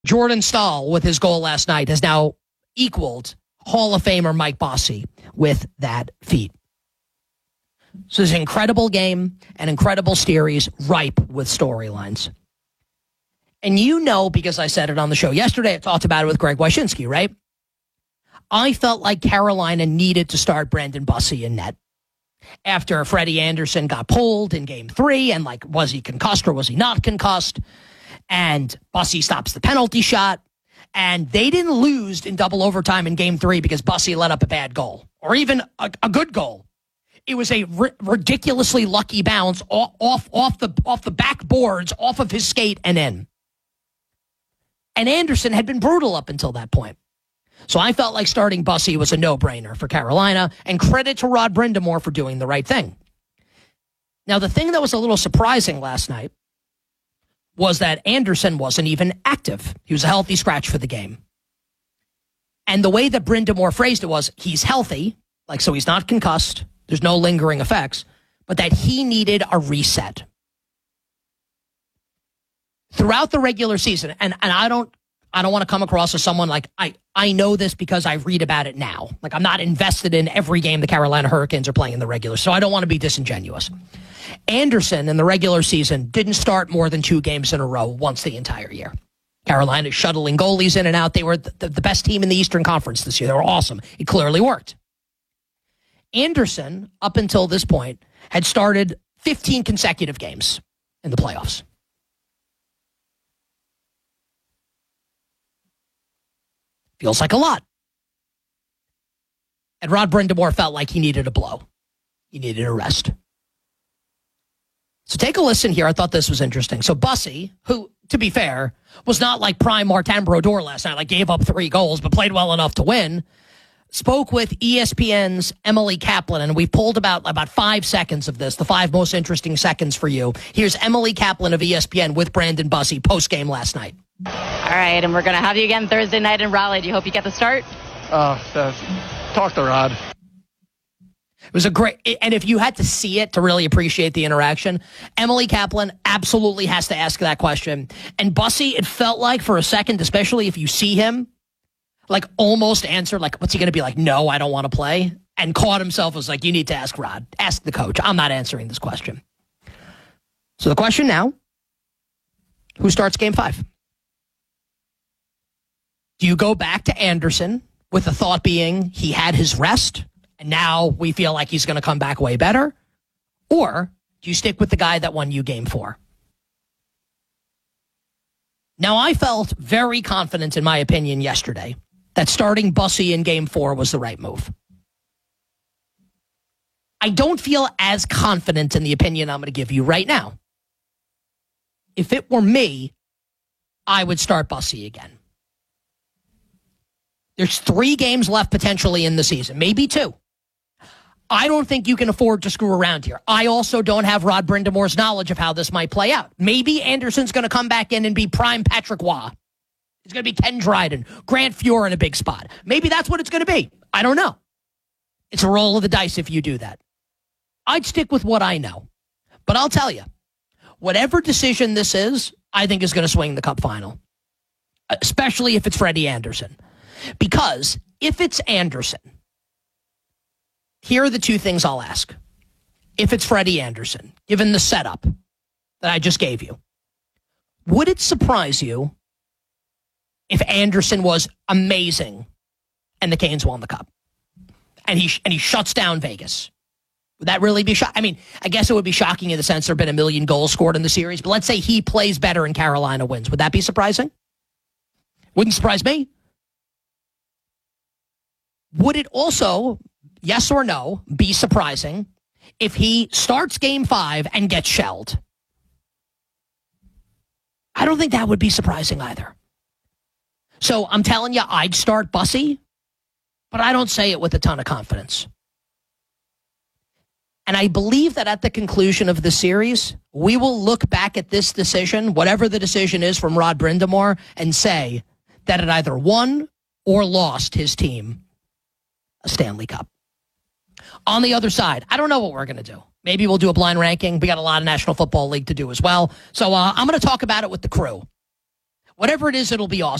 Jordan Stahl, with his goal last night, has now equaled Hall of Famer Mike Bossy with that feat. So it's an incredible game, an incredible series, ripe with storylines. And you know, because I said it on the show yesterday, I talked about it with Greg Wyshynski, right? I felt like Carolina needed to start Brandon Bussi in net after Freddie Anderson got pulled in game 3, and like, was he concussed or was he not concussed? And Bussi stops the penalty shot, and they didn't lose in double overtime in game 3 because Bussi let up a bad goal or even a good goal. It was a ridiculously lucky bounce off the backboards, off of his skate and in. And Anderson had been brutal up until that point. So I felt like starting Bussi was a no-brainer for Carolina, and credit to Rod Brind'Amour for doing the right thing. Now, the thing that was a little surprising last night was that Anderson wasn't even active. He was a healthy scratch for the game. And the way that Brind'Amour phrased it was, he's healthy, like, so he's not concussed, there's no lingering effects, but that he needed a reset. Throughout the regular season, and I don't want to come across as someone like, I know this because I read about it now. Like, I'm not invested in every game the Carolina Hurricanes are playing in the regular, so I don't want to be disingenuous. Anderson in the regular season didn't start more than 2 games in a row once the entire year. Carolina shuttling goalies in and out. They were the best team in the Eastern Conference this year. They were awesome. It clearly worked. Anderson, up until this point, had started 15 consecutive games in the playoffs. Feels like a lot. And Rod Brind'Amour felt like he needed a blow. He needed a rest. So take a listen here. I thought this was interesting. So Bussi, who, to be fair, was not like prime Martin Brodeur last night, like gave up 3 goals, but played well enough to win, spoke with ESPN's Emily Kaplan, and we pulled about 5 seconds of this, the 5 most interesting seconds for you. Here's Emily Kaplan of ESPN with Brandon Bussi post-game last night. All right, and we're going to have you again Thursday night in Raleigh. Do you hope you get the start? Talk to Rod. It was a great, and if you had to see it to really appreciate the interaction, Emily Kaplan absolutely has to ask that question. And Bussi, it felt like for a second, especially if you see him, like almost answered, like, what's he going to be like? No, I don't want to play. And caught himself, was like, you need to ask Rod. Ask the coach. I'm not answering this question. So the question now, who starts game 5? Do you go back to Anderson with the thought being he had his rest and now we feel like he's going to come back way better? Or do you stick with the guy that won you game 4? Now, I felt very confident, in my opinion, yesterday that starting Bussi in game 4 was the right move. I don't feel as confident in the opinion I'm going to give you right now. If it were me, I would start Bussi again. There's 3 games left potentially in the season, maybe 2. I don't think you can afford to screw around here. I also don't have Rod Brind'Amour's knowledge of how this might play out. Maybe Anderson's going to come back in and be prime Patrick Waugh. He's going to be Ken Dryden, Grant Fuhr in a big spot. Maybe that's what it's going to be. I don't know. It's a roll of the dice if you do that. I'd stick with what I know. But I'll tell you, whatever decision this is, I think is going to swing the Cup final, especially if it's Freddie Anderson. Because if it's Anderson, here are the 2 things I'll ask. If it's Freddie Anderson, given the setup that I just gave you, would it surprise you if Anderson was amazing and the Canes won the Cup? And he shuts down Vegas? Would that really be shocking? I mean, I guess it would be shocking in the sense there have been 1 million goals scored in the series, but let's say he plays better and Carolina wins. Would that be surprising? Wouldn't surprise me. Would it also, yes or no, be surprising if he starts game 5 and gets shelled? I don't think that would be surprising either. So I'm telling you, I'd start Bussi, but I don't say it with a ton of confidence. And I believe that at the conclusion of the series, we will look back at this decision, whatever the decision is from Rod Brind'Amour, and say that it either won or lost his team a Stanley Cup. On the other side, I don't know what we're going to do. Maybe we'll do a blind ranking. We got a lot of National Football League to do as well. So I'm going to talk about it with the crew. Whatever it is, it'll be awesome.